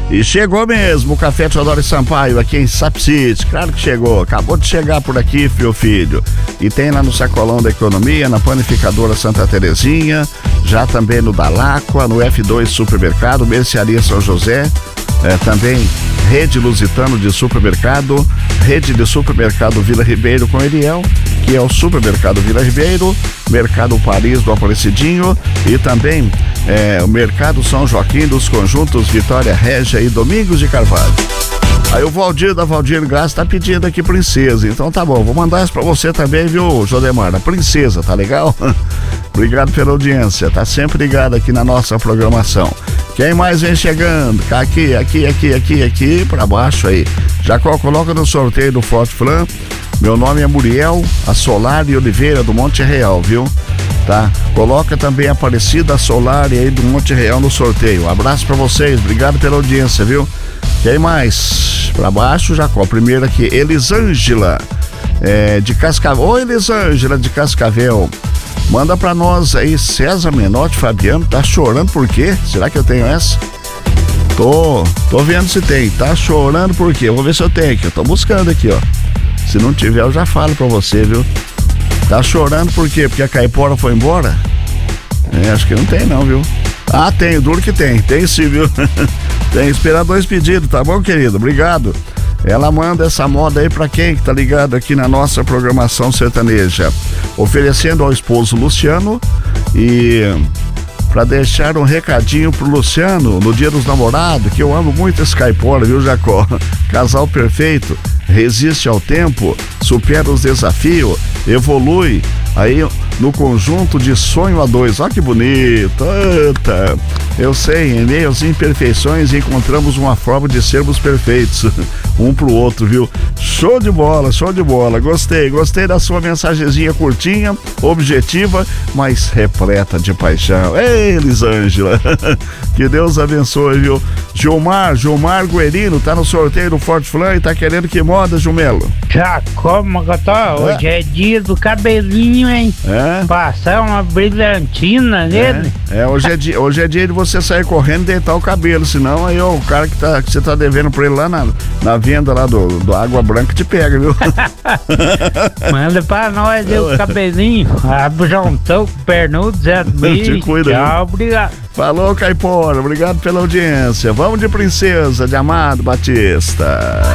E chegou mesmo o Café Teodoro Sampaio aqui em Sapsite. Claro que chegou, acabou de chegar por aqui, filho. E tem lá no Sacolão da Economia, na Panificadora Santa Terezinha, já também no Dalacqua, no F2 Supermercado, Mercearia São José, também Rede Lusitano de Supermercado, Rede de Supermercado Vila Ribeiro com Eliel, que é o Supermercado Vila Ribeiro, Mercado Paris do Aparecidinho e também o Mercado São Joaquim dos Conjuntos Vitória Régia e Domingos de Carvalho. Aí o Valdir da Valdir Graça tá pedindo aqui Princesa, então tá bom, vou mandar isso pra você também, viu, Jodemar? A Princesa, tá legal? Obrigado pela audiência, tá sempre ligado aqui na nossa programação. Quem mais vem chegando? Aqui, pra baixo aí. Já coloca no sorteio do Forte Flan. Meu nome é Muriel Assolari Oliveira do Monte Real, viu? Tá? Coloca também a Aparecida Solari aí do Monte Real no sorteio. Um abraço pra vocês, obrigado pela audiência, viu? Quem mais? Pra baixo, Jacó. Primeiro aqui, Elisângela, de Cascavel. Oi, Elisângela de Cascavel. Manda pra nós aí, César Menotti Fabiano, tá chorando por quê? Será que eu tenho essa? Tô vendo se tem. Tá chorando por quê? Eu vou ver se eu tenho aqui, eu tô buscando aqui, ó. Se não tiver, eu já falo pra você, viu? Tá chorando por quê? Porque a Caipora foi embora? Acho que não tem não, viu? Ah, tem, duro que tem sim, viu? Tem, esperar 2 pedidos, tá bom, querido? Obrigado. Ela manda essa moda aí pra quem que tá ligado aqui na nossa programação sertaneja, oferecendo ao esposo Luciano e pra deixar um recadinho pro Luciano no Dia dos Namorados, que eu amo muito esse caipora, viu, Jacó? Casal perfeito, resiste ao tempo, supera os desafios, evolui aí no conjunto de sonho a dois. Olha que bonito. Eita. Eu sei, em meio às imperfeições encontramos uma forma de sermos perfeitos um pro outro, viu? Show de bola. Gostei da sua mensagenzinha curtinha, objetiva, mas repleta de paixão. Ei, Elisângela, que Deus abençoe, viu? Gilmar Guerino tá no sorteio do Forte Flan e tá querendo que moda, Jumelo? Já como, Gotó? Hoje é dia do cabelinho, hein? Passar uma brilhantina nele. Hoje é dia de você sair correndo e deitar o cabelo, senão aí o cara que você tá devendo pra ele lá na venda lá do Água Branca te pega, viu? Manda pra nós, o cabelinho, abjuntou, pernudo, Zé Te cuida, tchau, obrigado. Falou, Caipora, obrigado pela audiência. Vamos de Princesa, de Amado Batista.